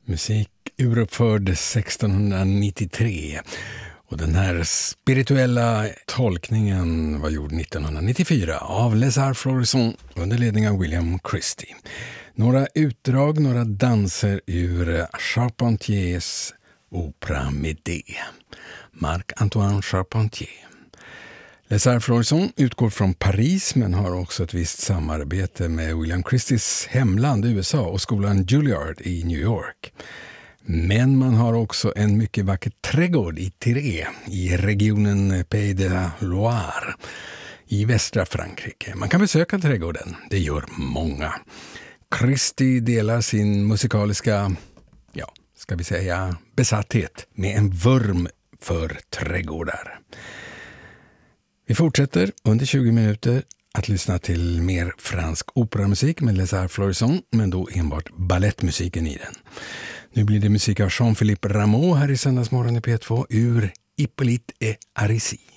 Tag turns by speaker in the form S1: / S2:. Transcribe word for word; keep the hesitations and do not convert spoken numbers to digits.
S1: Musik uruppförd sextonhundranittiotre och den här spirituella tolkningen var gjord nittonhundranittiofyra av Les Arts Florissant under ledning av William Christie. Några utdrag, några danser ur Charpentiers opera Médée. Marc-Antoine Charpentier. Les Arts Florissant utgår från Paris men har också ett visst samarbete med William Christies hemland U S A och skolan Juilliard i New York. Men man har också en mycket vacker trädgård i Tiré i regionen Pays de la Loire i västra Frankrike. Man kan besöka trädgården, det gör många. Christie delar sin musikaliska, ja, ska vi säga, besatthet med en vurm för trädgårdar. Vi fortsätter under tjugo minuter att lyssna till mer fransk operamusik med Les Arts Florissant, men då enbart ballettmusiken i den. Nu blir det musik av Jean-Philippe Rameau här i Söndagsmorgon i P två ur Hippolyte et Aricie.